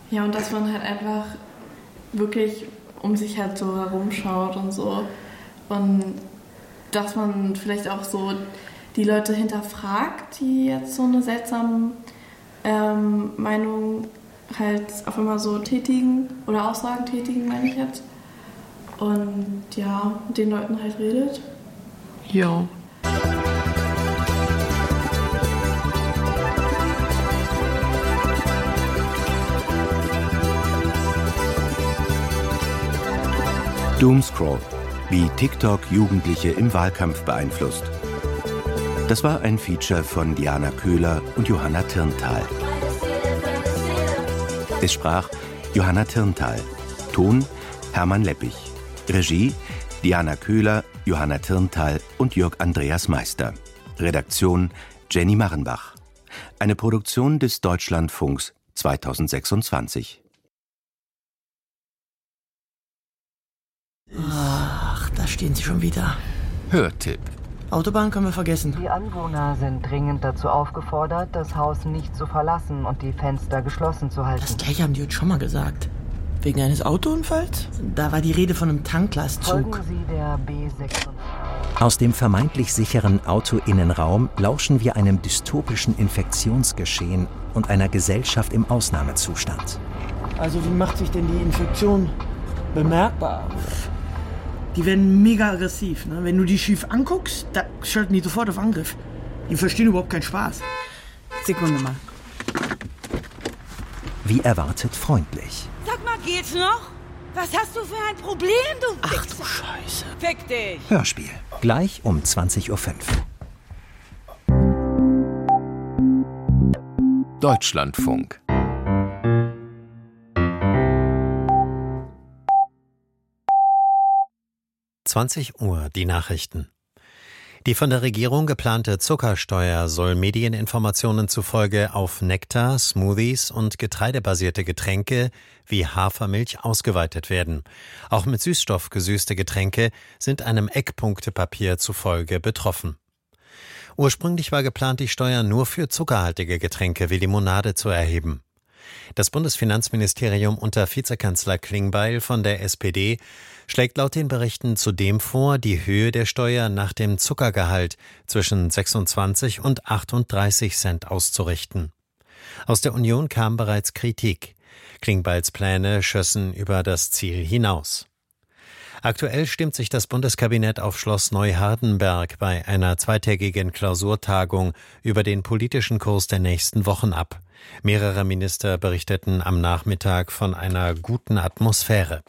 Ja, und dass man halt einfach wirklich um sich halt so herumschaut und so. Und dass man vielleicht auch so die Leute hinterfragt, die jetzt so eine seltsame Meinung halt auf einmal so tätigen oder Aussagen tätigen, meine ich jetzt. Und ja, mit den Leuten halt redet. Ja. Doomscroll, wie TikTok Jugendliche im Wahlkampf beeinflusst. Das war ein Feature von Diana Köhler und Johanna Tirntal. Es sprach Johanna Tirntal, Ton Hermann Leppich, Regie Diana Köhler, Johanna Tirntal und Jörg Andreas Meister, Redaktion Jenny Marrenbach. Eine Produktion des Deutschlandfunks 2026. Ach, da stehen sie schon wieder. Hörtipp. Autobahn können wir vergessen. Die Anwohner sind dringend dazu aufgefordert, das Haus nicht zu verlassen und die Fenster geschlossen zu halten. Das gleiche haben die uns schon mal gesagt. Wegen eines Autounfalls? Da war die Rede von einem Tanklastzug. Folgen Sie der B6. Aus dem vermeintlich sicheren Autoinnenraum lauschen wir einem dystopischen Infektionsgeschehen und einer Gesellschaft im Ausnahmezustand. Also wie macht sich denn die Infektion bemerkbar? Die werden mega aggressiv. Ne? Wenn du die schief anguckst, da schalten die sofort auf Angriff. Die verstehen überhaupt keinen Spaß. Sekunde mal. Wie erwartet freundlich. Sag mal, geht's noch? Was hast du für ein Problem, du Ach Wichser? du Scheiße. Fick dich! Hörspiel. Gleich um 20.05 Uhr. Deutschlandfunk. Uhr, die Nachrichten. Die von der Regierung geplante Zuckersteuer soll Medieninformationen zufolge auf Nektar, Smoothies und getreidebasierte Getränke wie Hafermilch ausgeweitet werden. Auch mit Süßstoff gesüßte Getränke sind einem Eckpunktepapier zufolge betroffen. Ursprünglich war geplant, die Steuer nur für zuckerhaltige Getränke wie Limonade zu erheben. Das Bundesfinanzministerium unter Vizekanzler Klingbeil von der SPD schlägt laut den Berichten zudem vor, die Höhe der Steuer nach dem Zuckergehalt zwischen 26 und 38 Cent auszurichten. Aus der Union kam bereits Kritik. Klingbeils Pläne schössen über das Ziel hinaus. Aktuell stimmt sich das Bundeskabinett auf Schloss Neuhardenberg bei einer zweitägigen Klausurtagung über den politischen Kurs der nächsten Wochen ab. Mehrere Minister berichteten am Nachmittag von einer guten Atmosphäre.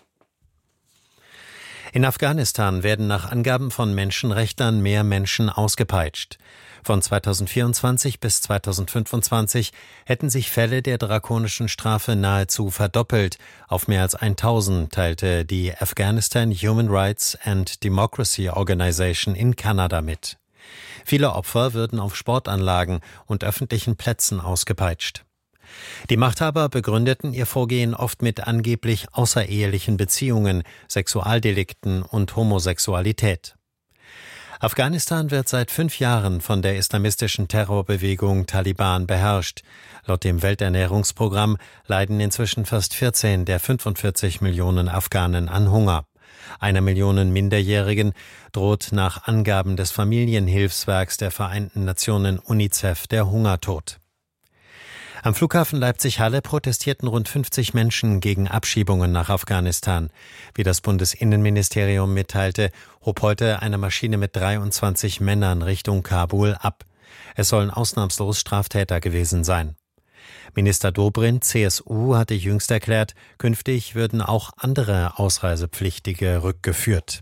In Afghanistan werden nach Angaben von Menschenrechtlern mehr Menschen ausgepeitscht. Von 2024 bis 2025 hätten sich Fälle der drakonischen Strafe nahezu verdoppelt. Auf mehr als 1000 teilte die Afghanistan Human Rights and Democracy Organization in Kanada mit. Viele Opfer würden auf Sportanlagen und öffentlichen Plätzen ausgepeitscht. Die Machthaber begründeten ihr Vorgehen oft mit angeblich außerehelichen Beziehungen, Sexualdelikten und Homosexualität. Afghanistan wird seit 5 Jahren von der islamistischen Terrorbewegung Taliban beherrscht. Laut dem Welternährungsprogramm leiden inzwischen fast 14 der 45 Millionen Afghanen an Hunger. 1 Million Minderjährigen droht nach Angaben des Familienhilfswerks der Vereinten Nationen UNICEF der Hungertod. Am Flughafen Leipzig-Halle protestierten rund 50 Menschen gegen Abschiebungen nach Afghanistan. Wie das Bundesinnenministerium mitteilte, hob heute eine Maschine mit 23 Männern Richtung Kabul ab. Es sollen ausnahmslos Straftäter gewesen sein. Minister Dobrindt, CSU, hatte jüngst erklärt, künftig würden auch andere Ausreisepflichtige rückgeführt.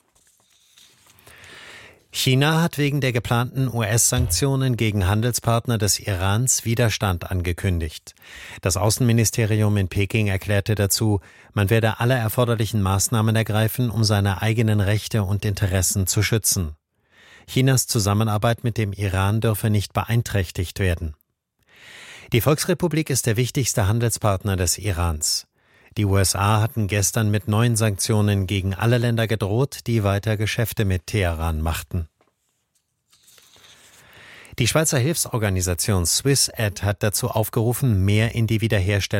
China hat wegen der geplanten US-Sanktionen gegen Handelspartner des Irans Widerstand angekündigt. Das Außenministerium in Peking erklärte dazu, man werde alle erforderlichen Maßnahmen ergreifen, um seine eigenen Rechte und Interessen zu schützen. Chinas Zusammenarbeit mit dem Iran dürfe nicht beeinträchtigt werden. Die Volksrepublik ist der wichtigste Handelspartner des Irans. Die USA hatten gestern mit neuen Sanktionen gegen alle Länder gedroht, die weiter Geschäfte mit Teheran machten. Die Schweizer Hilfsorganisation SwissAid hat dazu aufgerufen, mehr in die Wiederherstellung